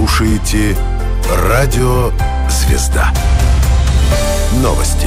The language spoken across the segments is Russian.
слушаете Радио Звезда. Новости.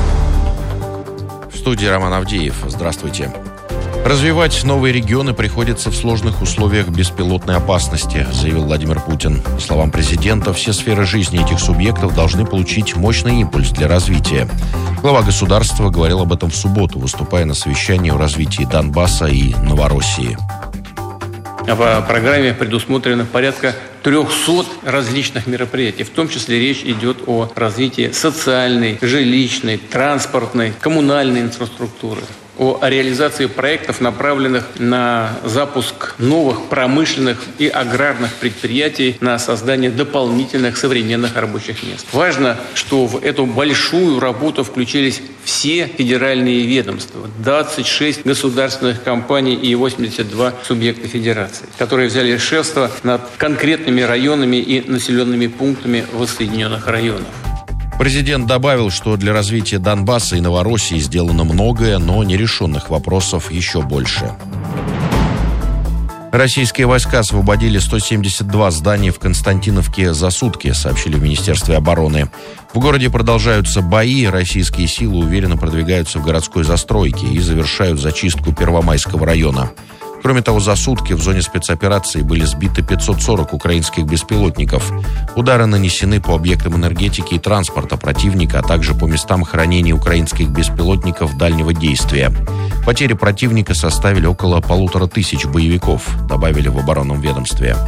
В студии Роман Авдеев. Здравствуйте. Развивать новые регионы приходится в сложных условиях беспилотной опасности, заявил Владимир Путин. По словам президента, все сферы жизни этих субъектов должны получить мощный импульс для развития. Глава государства говорил об этом в субботу, выступая на совещании о развитии Донбасса и Новороссии. В программе предусмотрено порядка 300 различных мероприятий. В том числе речь идет о развитии социальной, жилищной, транспортной, коммунальной инфраструктуры, о реализации проектов, направленных на запуск новых промышленных и аграрных предприятий, на создание дополнительных современных рабочих мест. Важно, что в эту большую работу включились все федеральные ведомства, 26 государственных компаний и 82 субъекта федерации, которые взяли шефство над конкретными районами и населенными пунктами воссоединенных районов. Президент добавил, что для развития Донбасса и Новороссии сделано многое, но нерешенных вопросов еще больше. Российские войска освободили 172 здания в Константиновке за сутки, сообщили в Министерстве обороны. В городе продолжаются бои, российские силы уверенно продвигаются в городской застройке и завершают зачистку Первомайского района. Кроме того, за сутки в зоне спецоперации были сбиты 540 украинских беспилотников. Удары нанесены по объектам энергетики и транспорта противника, а также по местам хранения украинских беспилотников дальнего действия. Потери противника составили около 1500 боевиков, добавили в оборонном ведомстве.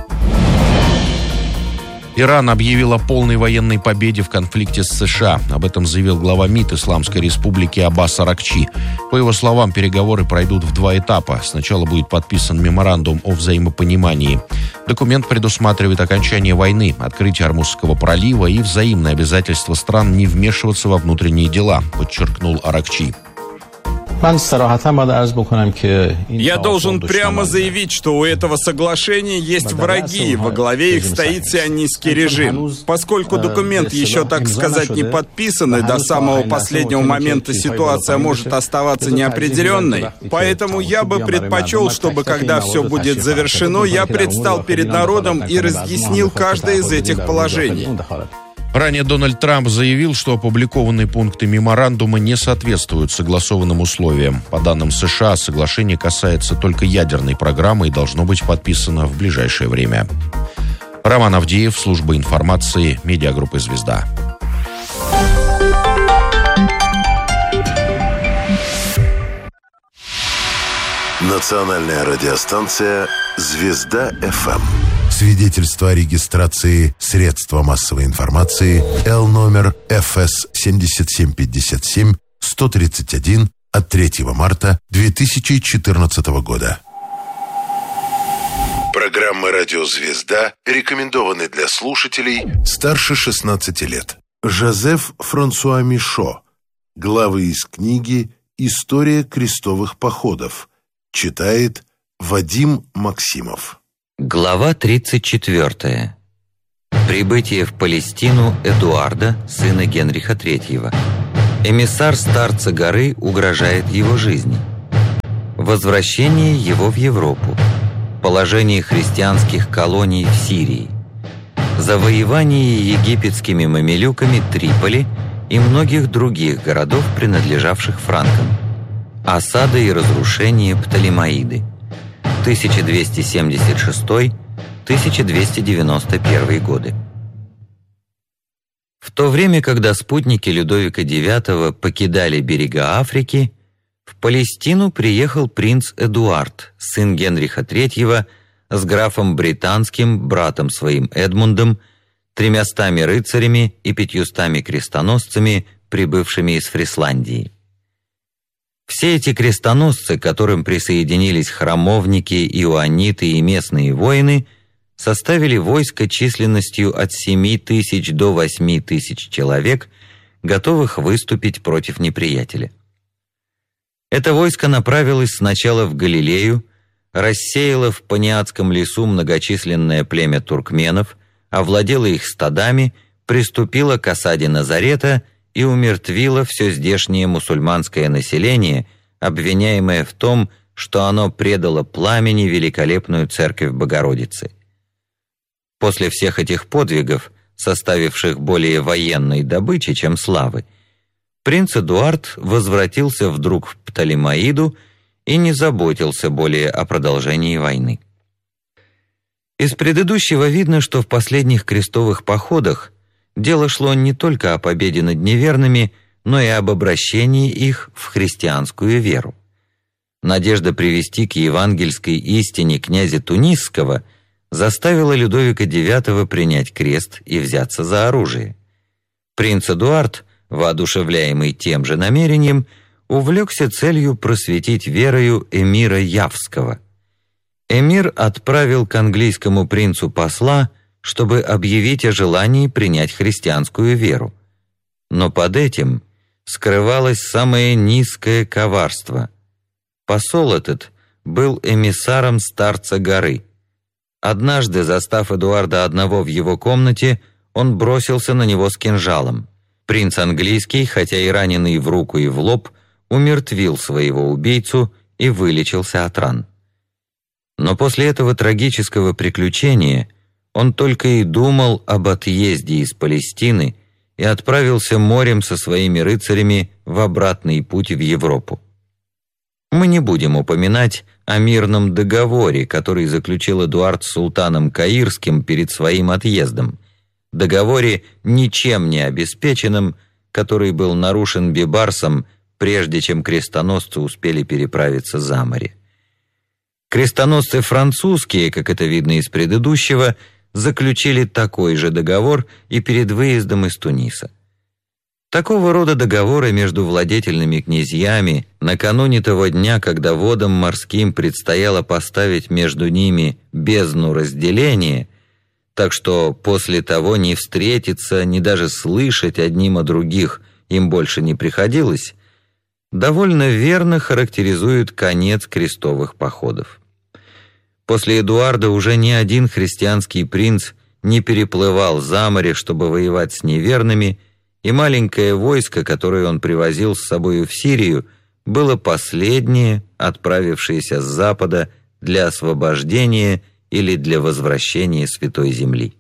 Иран объявил о полной военной победе в конфликте с США. Об этом заявил глава МИД Исламской Республики Аббас Аракчи. По его словам, переговоры пройдут в 2 этапа. Сначала будет подписан меморандум о взаимопонимании. Документ предусматривает окончание войны, открытие Ормузского пролива и взаимное обязательство стран не вмешиваться во внутренние дела, подчеркнул Аракчи. Я должен прямо заявить, что у этого соглашения есть враги, и во главе их стоит сионистский режим. Поскольку документ еще, так сказать, не подписан, и до самого последнего момента ситуация может оставаться неопределенной, поэтому я бы предпочел, чтобы, когда все будет завершено, я предстал перед народом и разъяснил каждое из этих положений. Ранее Дональд Трамп заявил, что опубликованные пункты меморандума не соответствуют согласованным условиям. По данным США, соглашение касается только ядерной программы и должно быть подписано в ближайшее время. Роман Авдеев, служба информации, медиагруппы «Звезда». Национальная радиостанция «Звезда-ФМ». Свидетельство о регистрации средства массовой информации Л номер ФС 7757 131 от 3 марта 2014 года. Программы «Радио Звезда» рекомендованы для слушателей старше 16 лет. Жозеф Франсуа Мишо. Главы из книги «История крестовых походов». Читает Вадим Максимов. Глава 34. Прибытие в Палестину Эдуарда, сына Генриха III. Эмиссар старца горы угрожает его жизни. Возвращение его в Европу. Положение христианских колоний в Сирии. Завоевание египетскими мамилюками Триполи и многих других городов, принадлежавших франкам. Осада и разрушение Птолемаиды. 1276-1291 годы. В то время, когда спутники Людовика IX покидали берега Африки, в Палестину приехал принц Эдуард, сын Генриха III, с графом британским, братом своим Эдмундом, 300 рыцарями и 500 крестоносцами, прибывшими из Фрисландии. Все эти крестоносцы, к которым присоединились храмовники, иоанниты и местные воины, составили войско численностью от 7000 до 8000 человек, готовых выступить против неприятеля. Это войско направилось сначала в Галилею, рассеяло в Паниатском лесу многочисленное племя туркменов, овладело их стадами, приступило к осаде Назарета и умертвило все здешнее мусульманское население, обвиняемое в том, что оно предало пламени великолепную церковь Богородицы. После всех этих подвигов, составивших более военной добычи, чем славы, принц Эдуард возвратился вдруг в Птолемаиду и не заботился более о продолжении войны. Из предыдущего видно, что в последних крестовых походах дело шло не только о победе над неверными, но и об обращении их в христианскую веру. Надежда привести к евангельской истине князя Тунисского заставила Людовика IX принять крест и взяться за оружие. Принц Эдуард, воодушевляемый тем же намерением, увлекся целью просветить верою эмира Явского. Эмир отправил к английскому принцу посла, чтобы объявить о желании принять христианскую веру. Но под этим скрывалось самое низкое коварство. Посол этот был эмиссаром старца горы. Однажды, застав Эдуарда одного в его комнате, он бросился на него с кинжалом. Принц английский, хотя и раненый в руку и в лоб, умертвил своего убийцу и вылечился от ран. Но после этого трагического приключения он только и думал об отъезде из Палестины и отправился морем со своими рыцарями в обратный путь в Европу. Мы не будем упоминать о мирном договоре, который заключил Эдуард с султаном Каирским перед своим отъездом, договоре ничем не обеспеченном, который был нарушен Бибарсом, прежде чем крестоносцы успели переправиться за море. Крестоносцы французские, как это видно из предыдущего, заключили такой же договор и перед выездом из Туниса. Такого рода договоры между владетельными князьями накануне того дня, когда водам морским предстояло поставить между ними бездну разделения, так что после того ни встретиться, ни даже слышать одним о других им больше не приходилось, довольно верно характеризуют конец крестовых походов. После Эдуарда уже ни один христианский принц не переплывал за море, чтобы воевать с неверными, и маленькое войско, которое он привозил с собою в Сирию, было последнее, отправившееся с запада для освобождения или для возвращения Святой Земли.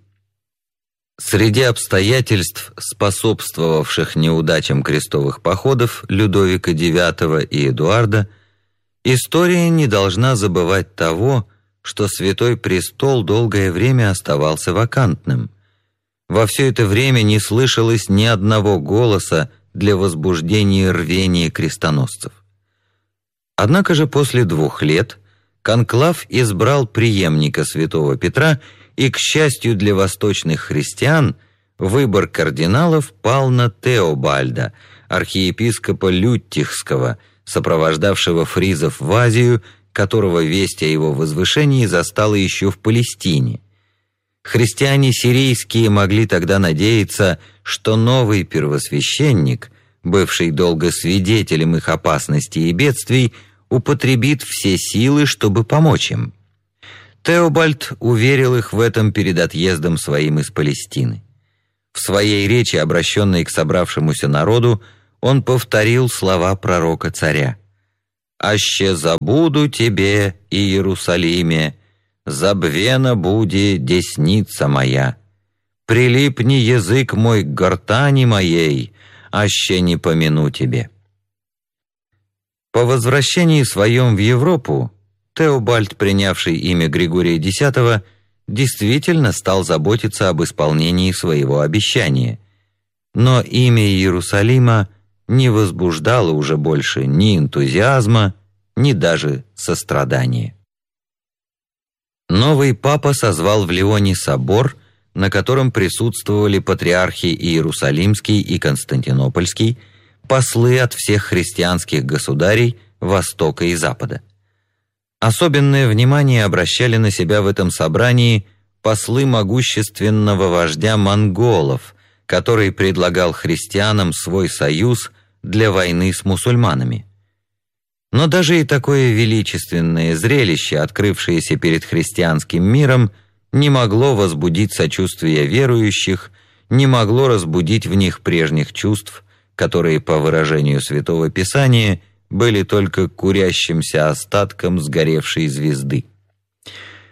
Среди обстоятельств, способствовавших неудачам крестовых походов Людовика IX и Эдуарда, история не должна забывать того, что Святой Престол долгое время оставался вакантным. Во все это время не слышалось ни одного голоса для возбуждения рвения крестоносцев. Однако же после 2 лет конклав избрал преемника святого Петра, и, к счастью для восточных христиан, выбор кардиналов пал на Теобальда, архиепископа Лютихского, сопровождавшего фризов в Азию, которого весть о его возвышении застала еще в Палестине. Христиане сирийские могли тогда надеяться, что новый первосвященник, бывший долго свидетелем их опасностей и бедствий, употребит все силы, чтобы помочь им. Теобальд уверил их в этом перед отъездом своим из Палестины. В своей речи, обращенной к собравшемуся народу, он повторил слова пророка-царя: «Аще забуду тебе, Иерусалиме, забвена буди десница моя. Прилипни язык мой к гортани моей, аще не помяну тебе». По возвращении своем в Европу Теобальд, принявший имя Григория X, действительно стал заботиться об исполнении своего обещания. Но имя Иерусалима не возбуждало уже больше ни энтузиазма, ни даже сострадания. Новый папа созвал в Лионе собор, на котором присутствовали патриархи Иерусалимский и Константинопольский, послы от всех христианских государей Востока и Запада. Особенное внимание обращали на себя в этом собрании послы могущественного вождя монголов, который предлагал христианам свой союз для войны с мусульманами. Но даже и такое величественное зрелище, открывшееся перед христианским миром, не могло возбудить сочувствие верующих, не могло разбудить в них прежних чувств, которые, по выражению Святого Писания, были только курящимся остатком сгоревшей звезды.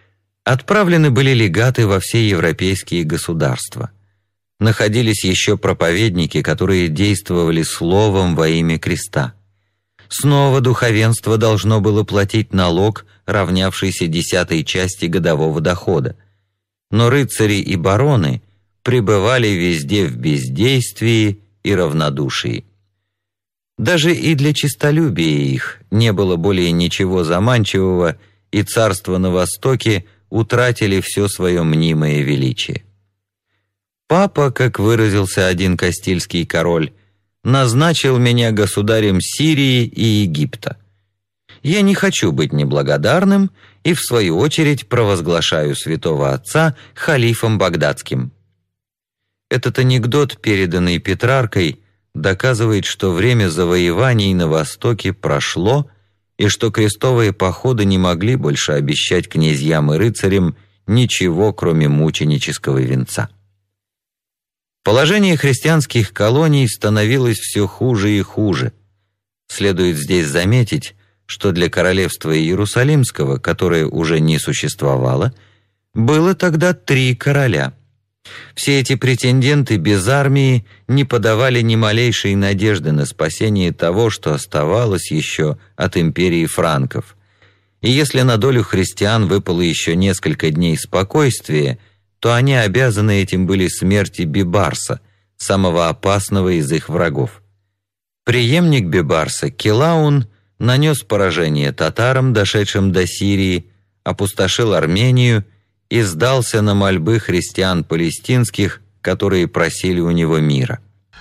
Отправлены были легаты во все европейские государства. Находились еще проповедники, которые действовали словом во имя креста. Снова духовенство должно было платить налог, равнявшийся 10-й части годового дохода. Но рыцари и бароны пребывали везде в бездействии и равнодушии. Даже и для честолюбия их не было более ничего заманчивого, и царства на Востоке утратили все свое мнимое величие. Папа, как выразился один кастильский король, назначил меня государем Сирии и Египта. Я не хочу быть неблагодарным и, в свою очередь, провозглашаю святого отца халифом багдадским. Этот анекдот, переданный Петраркой, доказывает, что время завоеваний на Востоке прошло и что крестовые походы не могли больше обещать князьям и рыцарям ничего, кроме мученического венца. Положение христианских колоний становилось все хуже и хуже. Следует здесь заметить, что для королевства Иерусалимского, которое уже не существовало, было тогда 3 короля. Все эти претенденты без армии не подавали ни малейшей надежды на спасение того, что оставалось еще от империи франков. И если на долю христиан выпало еще несколько дней спокойствия, то они обязаны этим были смерти Бибарса, самого опасного из их врагов. Преемник Бибарса, Килаун, нанес поражение татарам, дошедшим до Сирии, опустошил Армению и сдался на мольбы христиан палестинских, которые просили у него мира.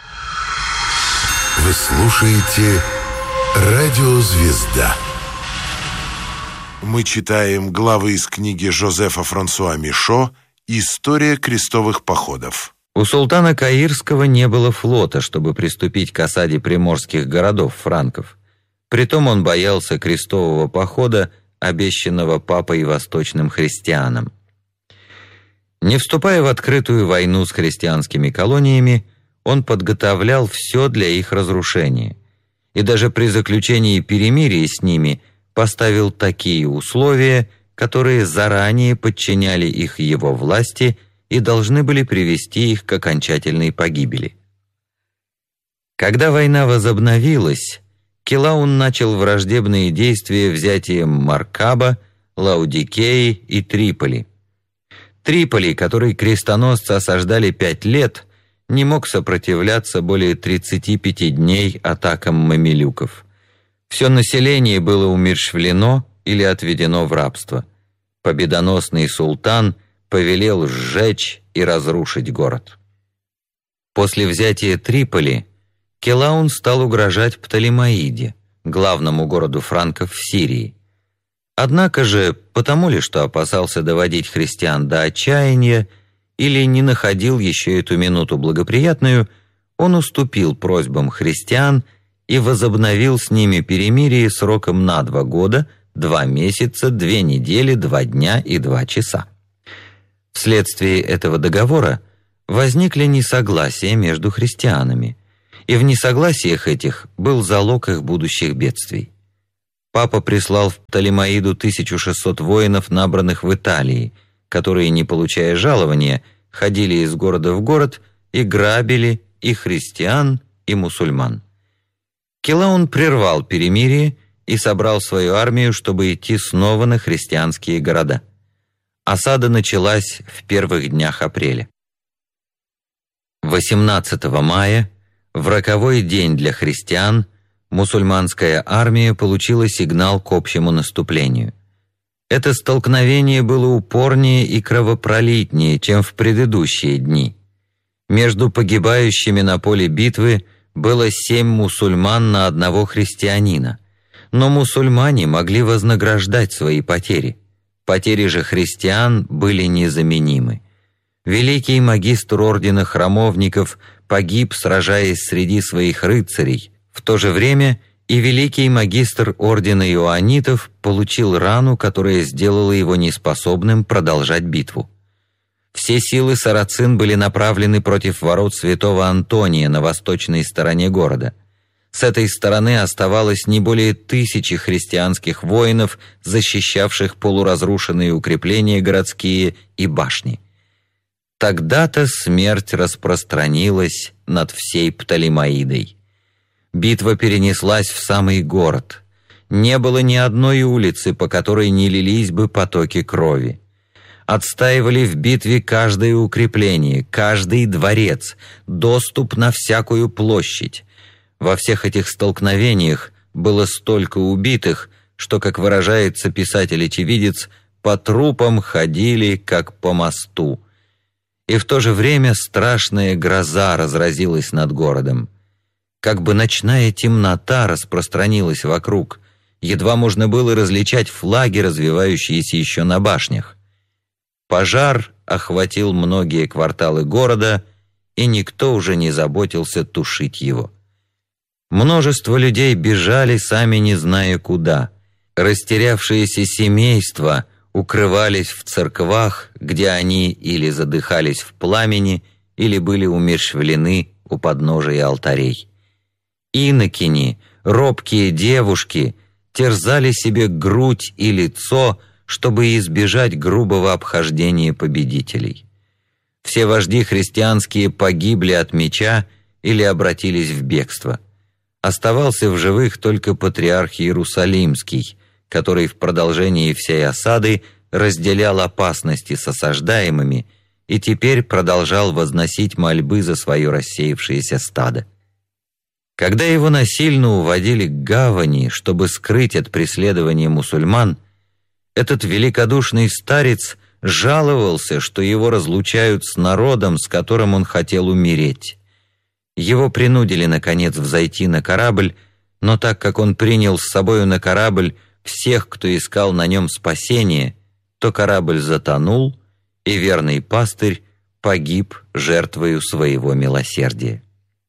Вы слушаете «Радио Звезда». Мы читаем главы из книги Жозефа Франсуа Мишо «История крестовых походов». У султана Каирского не было флота, чтобы приступить к осаде приморских городов франков. Притом он боялся крестового похода, обещанного папой восточным христианам. Не вступая в открытую войну с христианскими колониями, он подготовлял все для их разрушения, и даже при заключении перемирия с ними поставил такие условия, которые заранее подчиняли их его власти и должны были привести их к окончательной погибели. Когда война возобновилась, Килаун начал враждебные действия взятием Маркаба, Лаудикеи и Триполи. Триполи, который крестоносцы осаждали 5 лет, не мог сопротивляться более 35 дней атакам мамилюков. Все население было умерщвлено или отведено в рабство. Победоносный султан повелел сжечь и разрушить город. После взятия Триполи Килаун стал угрожать Птолемаиде, главному городу франков в Сирии. Однако же, потому ли, что опасался доводить христиан до отчаяния, или не находил еще эту минуту благоприятную, он уступил просьбам христиан и возобновил с ними перемирие сроком на 2 года, 2 месяца, 2 недели, 2 дня и 2 часа. Вследствие этого договора возникли несогласия между христианами, и в несогласиях этих был залог их будущих бедствий. Папа прислал в Птолемаиду 1600 воинов, набранных в Италии, которые, не получая жалования, ходили из города в город и грабили и христиан, и мусульман. Килаун прервал перемирие и собрал свою армию, чтобы идти снова на христианские города. Осада началась в первых днях апреля. 18 мая, в роковой день для христиан, мусульманская армия получила сигнал к общему наступлению. Это столкновение было упорнее и кровопролитнее, чем в предыдущие дни. Между погибающими на поле битвы было 7 мусульман на 1 христианина, но мусульмане могли вознаграждать свои потери. Потери же христиан были незаменимы. Великий магистр ордена храмовников погиб, сражаясь среди своих рыцарей. В то же время и великий магистр ордена иоаннитов получил рану, которая сделала его неспособным продолжать битву. Все силы сарацин были направлены против ворот святого Антония на восточной стороне города. С этой стороны оставалось не более 1000 христианских воинов, защищавших полуразрушенные укрепления городские и башни. Тогда-то смерть распространилась над всей Птолемаидой. Битва перенеслась в самый город. Не было ни одной улицы, по которой не лились бы потоки крови. Отстаивали в битве каждое укрепление, каждый дворец, доступ на всякую площадь. Во всех этих столкновениях было столько убитых, что, как выражается писатель-очевидец, по трупам ходили, как по мосту. И в то же время страшная гроза разразилась над городом. Как бы ночная темнота распространилась вокруг, едва можно было различать флаги, развивающиеся еще на башнях. Пожар охватил многие кварталы города, и никто уже не заботился тушить его. Множество людей бежали, сами не зная куда. Растерявшиеся семейства укрывались в церквах, где они или задыхались в пламени, или были умерщвлены у подножия алтарей. Инокини, робкие девушки, терзали себе грудь и лицо, чтобы избежать грубого обхождения победителей. Все вожди христианские погибли от меча или обратились в бегство. Оставался в живых только патриарх Иерусалимский, который в продолжении всей осады разделял опасности с осаждаемыми и теперь продолжал возносить мольбы за свое рассеявшееся стадо. Когда его насильно уводили к гавани, чтобы скрыть от преследования мусульман, этот великодушный старец жаловался, что его разлучают с народом, с которым он хотел умереть. Его принудили, наконец, взойти на корабль, но так как он принял с собою на корабль всех, кто искал на нем спасения, то корабль затонул, и верный пастырь погиб жертвою своего милосердия.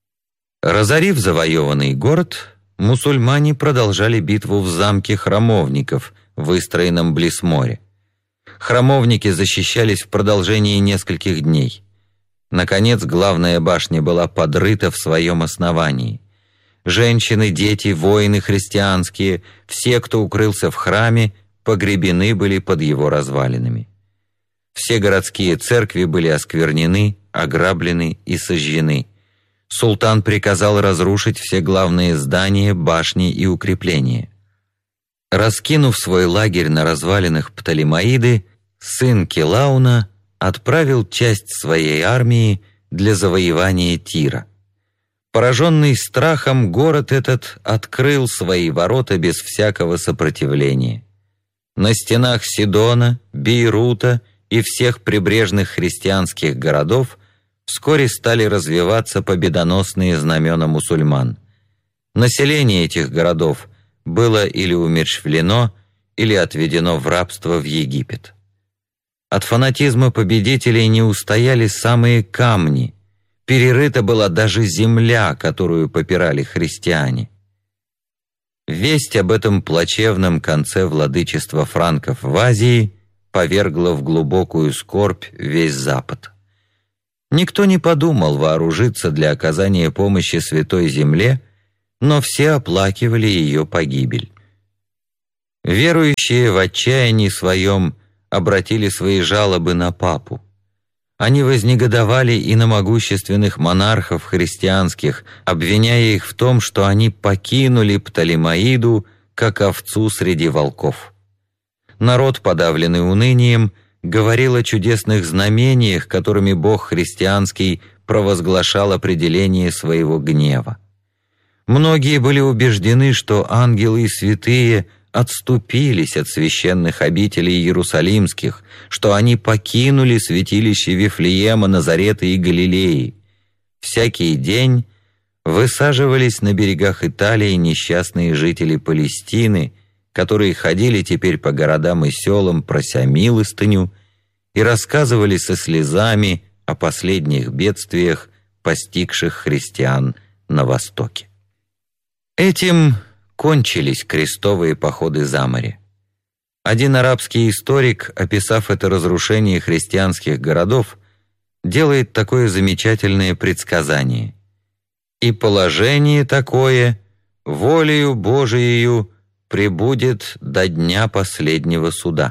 Разорив завоеванный город, мусульмане продолжали битву в замке храмовников, выстроенном близ моря. Храмовники защищались в продолжении нескольких дней. Наконец, главная башня была подрыта в своем основании. Женщины, дети, воины христианские, все, кто укрылся в храме, погребены были под его развалинами. Все городские церкви были осквернены, ограблены и сожжены. Султан приказал разрушить все главные здания, башни и укрепления. Раскинув свой лагерь на развалинах Птолемаиды, сын Келауна отправил часть своей армии для завоевания Тира. Пораженный страхом, город этот открыл свои ворота без всякого сопротивления. На стенах Сидона, Бейрута и всех прибрежных христианских городов вскоре стали развиваться победоносные знамена мусульман. Население этих городов было или умерщвлено, или отведено в рабство в Египет. От фанатизма победителей не устояли самые камни, перерыта была даже земля, которую попирали христиане. Весть об этом плачевном конце владычества франков в Азии повергла в глубокую скорбь весь Запад. Никто не подумал вооружиться для оказания помощи Святой Земле, но все оплакивали ее погибель. Верующие в отчаянии своем обратили свои жалобы на папу. Они вознегодовали и на могущественных монархов христианских, обвиняя их в том, что они покинули Птолемаиду, как овцу среди волков. Народ, подавленный унынием, говорил о чудесных знамениях, которыми Бог христианский провозглашал определение своего гнева. Многие были убеждены, что ангелы и святые отступились от священных обителей иерусалимских, что они покинули святилище Вифлеема, Назарета и Галилеи. Всякий день высаживались на берегах Италии несчастные жители Палестины, которые ходили теперь по городам и селам, прося милостыню, и рассказывали со слезами о последних бедствиях, постигших христиан на Востоке. Этим кончились крестовые походы за море. Один арабский историк, описав это разрушение христианских городов, делает такое замечательное предсказание: «И положение такое волею Божиею пребудет до дня последнего суда».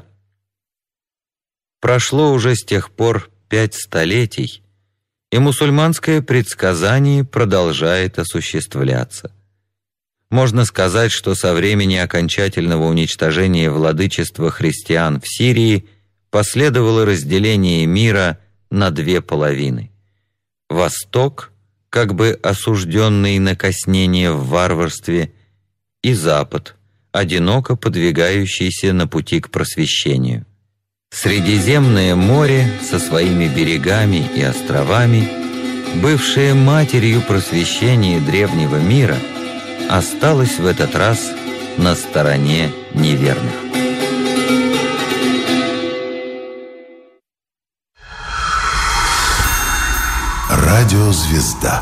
Прошло уже с тех пор 5 столетий, и мусульманское предсказание продолжает осуществляться. Можно сказать, что со времени окончательного уничтожения владычества христиан в Сирии последовало разделение мира на 2 половины. Восток, как бы осужденный на коснение в варварстве, и Запад, одиноко подвигающийся на пути к просвещению. Средиземное море со своими берегами и островами, бывшее матерью просвещения древнего мира, осталось в этот раз на стороне неверных. Радиозвезда.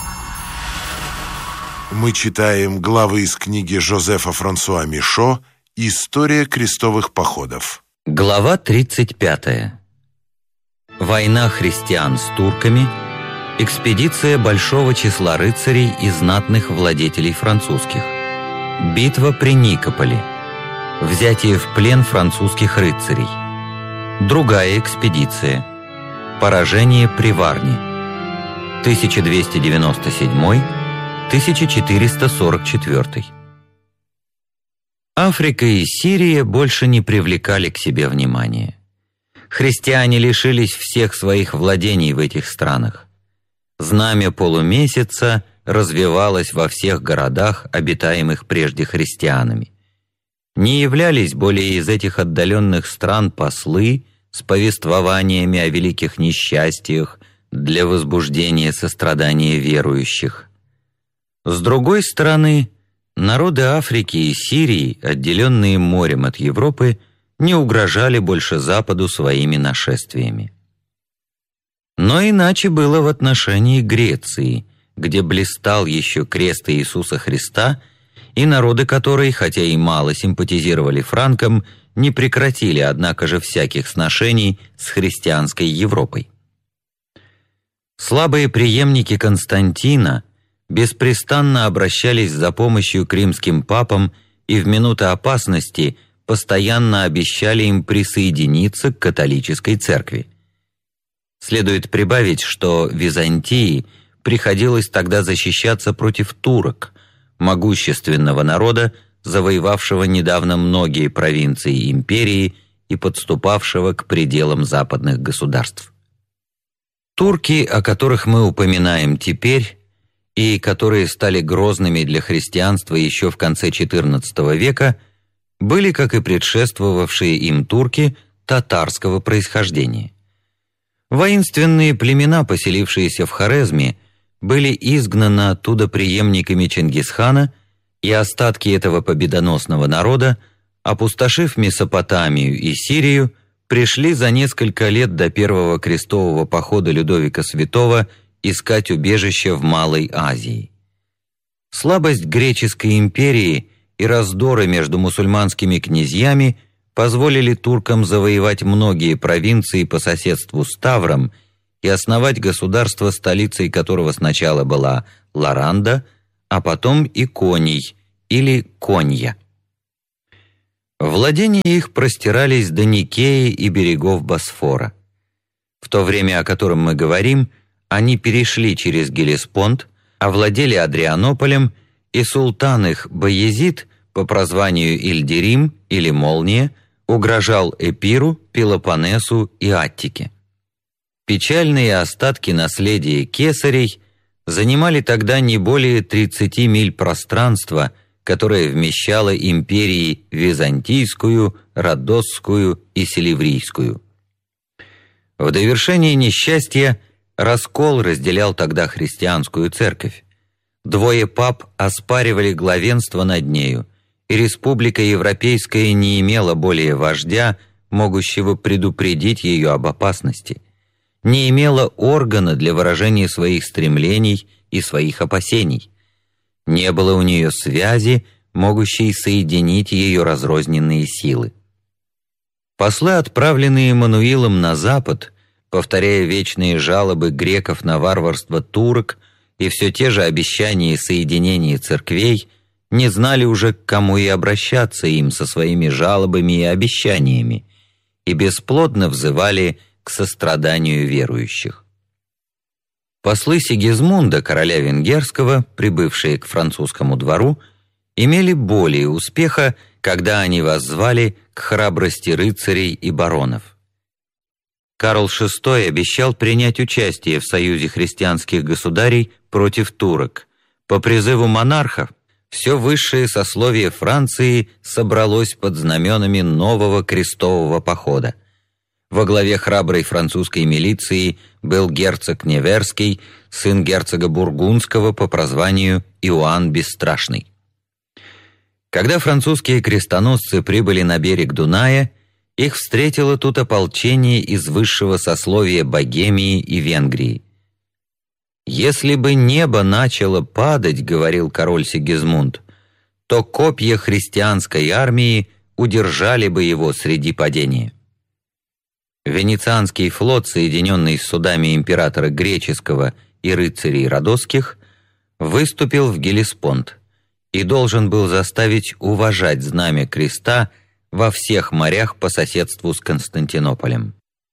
Мы читаем главы из книги Жозефа Франсуа Мишо «История крестовых походов». Глава 35. Война христиан с турками, экспедиция большого числа рыцарей и знатных владетелей французских, битва при Никополе, взятие в плен французских рыцарей, другая экспедиция, поражение при Варне, 1297-1444. Африка и Сирия больше не привлекали к себе внимания. Христиане лишились всех своих владений в этих странах. Знамя полумесяца развевалось во всех городах, обитаемых прежде христианами. Не являлись более из этих отдаленных стран послы с повествованиями о великих несчастьях для возбуждения сострадания верующих. С другой стороны, народы Африки и Сирии, отделенные морем от Европы, не угрожали больше Западу своими нашествиями. Но иначе было в отношении Греции, где блистал еще крест Иисуса Христа, и народы которой, хотя и мало симпатизировали франкам, не прекратили, однако же, всяких сношений с христианской Европой. Слабые преемники Константина беспрестанно обращались за помощью к римским папам и в минуты опасности постоянно обещали им присоединиться к католической церкви. Следует прибавить, что Византии приходилось тогда защищаться против турок, могущественного народа, завоевавшего недавно многие провинции империи и подступавшего к пределам западных государств. Турки, о которых мы упоминаем теперь, и которые стали грозными для христианства еще в конце XIV века, были, как и предшествовавшие им турки, татарского происхождения. Воинственные племена, поселившиеся в Хорезме, были изгнаны оттуда преемниками Чингисхана, и остатки этого победоносного народа, опустошив Месопотамию и Сирию, пришли за несколько лет до первого крестового похода Людовика Святого искать убежище в Малой Азии. Слабость греческой империи и раздоры между мусульманскими князьями позволили туркам завоевать многие провинции по соседству с Тавром и основать государство, столицей которого сначала была Ларанда, а потом Иконий или Конья. Владения их простирались до Никеи и берегов Босфора. В то время, о котором мы говорим, они перешли через Гелеспонд, овладели Адрианополем, и султан их Баязид, по прозванию Ильдерим или Молния, угрожал Эпиру, Пелопоннесу и Аттике. Печальные остатки наследия кесарей занимали тогда не более 30 миль пространства, которое вмещало империи Византийскую, Родосскую и Селеврийскую. В довершение несчастья раскол разделял тогда христианскую церковь. 2 пап оспаривали главенство над нею, и республика европейская не имела более вождя, могущего предупредить ее об опасности, не имела органа для выражения своих стремлений и своих опасений, не было у нее связи, могущей соединить ее разрозненные силы. Послы, отправленные Эммануилом на запад, повторяя вечные жалобы греков на варварство турок и все те же обещания соединения церквей, не знали уже, к кому и обращаться им со своими жалобами и обещаниями, и бесплодно взывали к состраданию верующих. Послы Сигизмунда, короля венгерского, прибывшие к французскому двору, имели более успеха, когда они воззвали к храбрости рыцарей и баронов. Карл VI обещал принять участие в союзе христианских государей против турок. По призыву монархов все высшее сословие Франции собралось под знаменами нового крестового похода. Во главе храброй французской милиции был герцог Неверский, сын герцога Бургундского по прозванию Иоанн Бесстрашный. Когда французские крестоносцы прибыли на берег Дуная, их встретило тут ополчение из высшего сословия Богемии и Венгрии. «Если бы небо начало падать, — говорил король Сигизмунд, — то копья христианской армии удержали бы его среди падения». Венецианский флот, соединенный с судами императора Греческого и рыцарей Родосских, выступил в Геллеспонд и должен был заставить уважать знамя креста во всех морях по соседству с Константинополем.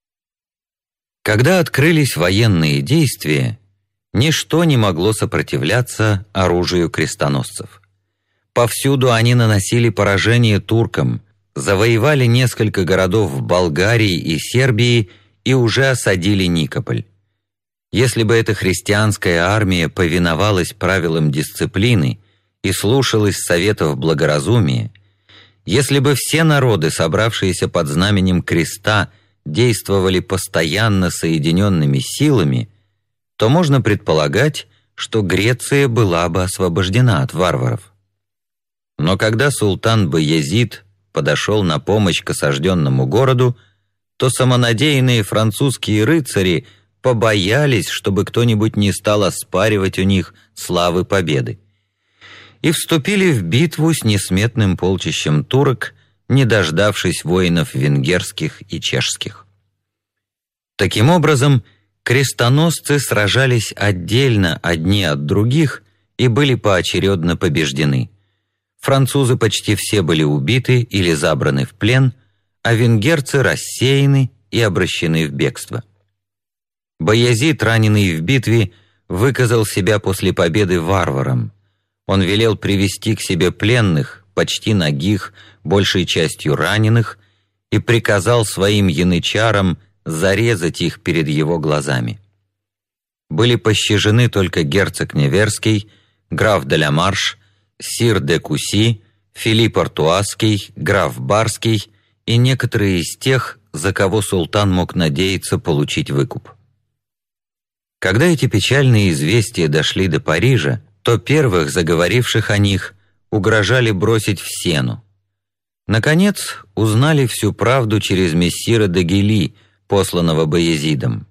Когда открылись военные действия, ничто не могло сопротивляться оружию крестоносцев. Повсюду они наносили поражение туркам, завоевали несколько городов в Болгарии и Сербии и уже осадили Никополь. Если бы эта христианская армия повиновалась правилам дисциплины и слушалась советов благоразумия, если бы все народы, собравшиеся под знаменем креста, действовали постоянно соединенными силами, то можно предполагать, что Греция была бы освобождена от варваров. Но когда султан Баязид подошел на помощь к осажденному городу, то самонадеянные французские рыцари побоялись, чтобы кто-нибудь не стал оспаривать у них славы победы, и вступили в битву с несметным полчищем турок, не дождавшись воинов венгерских и чешских. Таким образом, крестоносцы сражались отдельно одни от других и были поочередно побеждены. Французы почти все были убиты или забраны в плен, а венгерцы рассеяны и обращены в бегство. Баязид, раненый в битве, выказал себя после победы варваром. Он велел привести к себе пленных, почти нагих, большей частью раненых, и приказал своим янычарам зарезать их перед его глазами. Были пощажены только герцог Неверский, граф де ла Марш, сир де Куси, Филипп Артуазский, граф Барский и некоторые из тех, за кого султан мог надеяться получить выкуп. Когда эти печальные известия дошли до Парижа, то первых, заговоривших о них, угрожали бросить в Сену. Наконец, узнали всю правду через мессира де Гили, посланного Баязидом.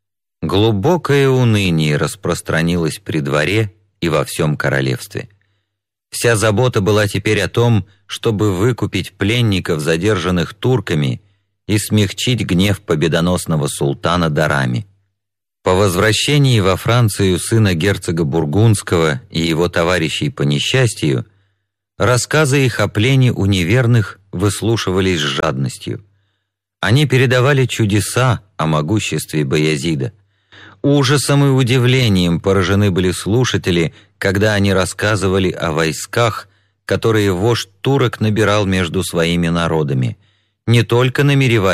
Глубокое уныние распространилось при дворе и во всем королевстве. Вся забота была теперь о том, чтобы выкупить пленников, задержанных турками, и смягчить гнев победоносного султана дарами. По возвращении во Францию сына герцога Бургундского и его товарищей по несчастью, рассказы их о плене у неверных выслушивались с жадностью. Они передавали чудеса о могуществе Баязида. Ужасом и удивлением поражены были слушатели, когда они рассказывали о войсках, которые вождь турок набирал между своими народами, не только намереваясь